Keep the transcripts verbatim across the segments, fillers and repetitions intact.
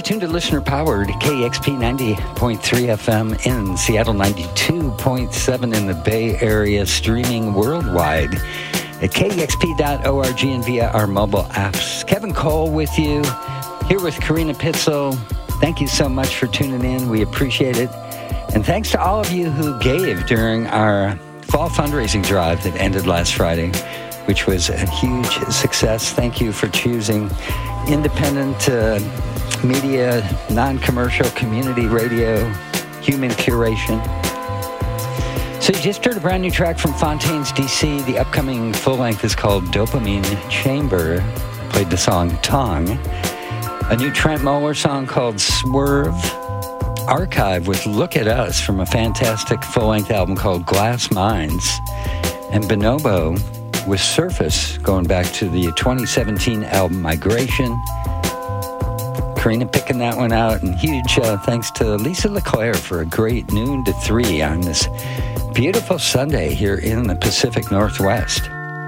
tuned to listener-powered K E X P ninety point three F M in Seattle, ninety-two point seven in the Bay Area, streaming worldwide at K E X P dot org and via our mobile apps. Kevin Cole with you, here with Karina Pitzel. Thank you so much for tuning in. We appreciate it. And thanks to all of you who gave during our fall fundraising drive that ended last Friday, which was a huge success. Thank you for choosing independent uh, media, non-commercial community radio, human curation. So you just heard a brand new track from Fontaines D C. The upcoming full-length is called Dopamine Chamber. Played the song Tongue. A new Trent Moeller song called Swerve. Archive with Look at Us from a fantastic full-length album called Glass Minds. And Bonobo with Surface, going back to the twenty seventeen album Migration. Karina picking that one out, and huge uh, thanks to Lisa LeClaire for a great noon to three on this beautiful Sunday here in the Pacific Northwest.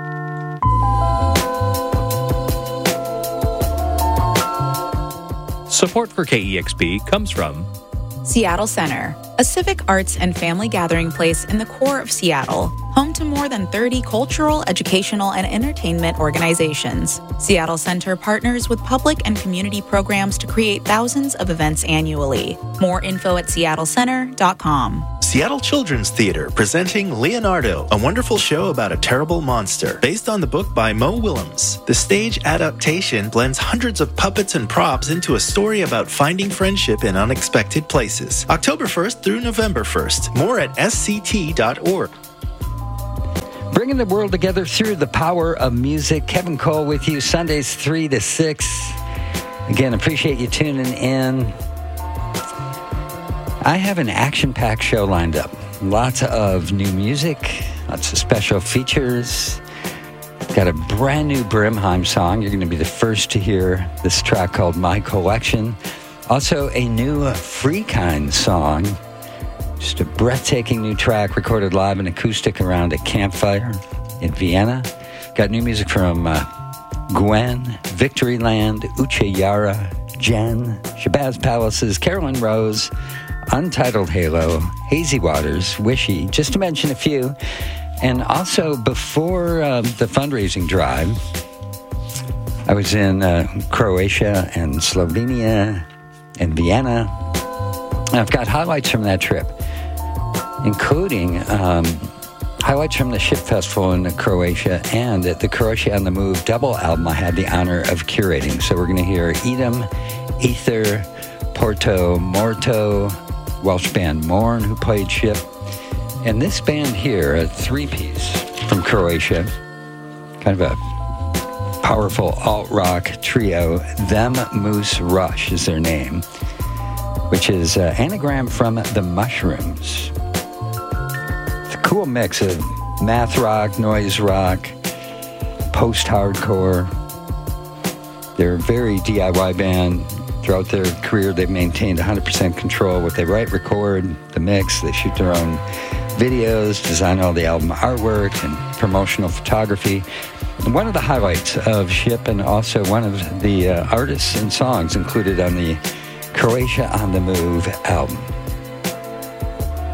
Support for K E X P comes from Seattle Center, a civic arts and family gathering place in the core of Seattle, home to more than thirty cultural, educational, and entertainment organizations. Seattle Center partners with public and community programs to create thousands of events annually. More info at seattle center dot com. Seattle Children's Theater presenting Leonardo, a wonderful show about a terrible monster, based on the book by Mo Willems. The stage adaptation blends hundreds of puppets and props into a story about finding friendship in unexpected places. October first through November first. More at s c t dot org. Bringing the world together through the power of music. Kevin Cole with you, Sundays three to six. Again, appreciate you tuning in. I have an action-packed show lined up. Lots of new music, lots of special features. Got a brand new Brimheim song. You're going to be the first to hear this track called My Collection. Also, a new Freekind song. Just a breathtaking new track recorded live and acoustic around a campfire in Vienna. Got new music from uh, Gwen, Victoryland, Uche Yara, Jen, Shabazz Palaces, Carolyn Rose, Untitled Halo, Hazy Waters, Wishy, just to mention a few. And also, before uh, the fundraising drive, I was in uh, Croatia and Slovenia and Vienna. And I've got highlights from that trip, including um, highlights from the Ship Festival in Croatia and the Croatia on the Move double album I had the honor of curating. So we're going to hear Edom, Ether, Porto, Morto, Welsh band Morn, who played Ship, and this band here, a three-piece from Croatia, kind of a powerful alt-rock trio. Them Moose Rush is their name, which is an anagram from the Mushrooms. It's a cool mix of math rock, noise rock, post-hardcore. They're a very D I Y band. Throughout their career, they've maintained one hundred percent control. What they write, record, the mix, they shoot their own videos, design all the album artwork and promotional photography. And one of the highlights of Ship, and also one of the uh, artists and songs included on the Croatia on the Move album.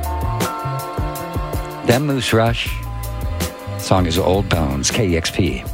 Them Moose Rush. The song is Old Bones, K E X P.